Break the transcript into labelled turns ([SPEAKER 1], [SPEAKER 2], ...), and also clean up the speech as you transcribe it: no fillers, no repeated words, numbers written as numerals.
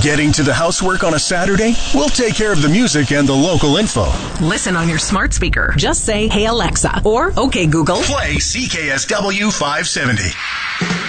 [SPEAKER 1] Getting to the housework on a Saturday? We'll take care of the music and the local info.
[SPEAKER 2] Listen on your smart speaker. Just say, "Hey Alexa," or "Okay Google."
[SPEAKER 1] Play CKSW 570.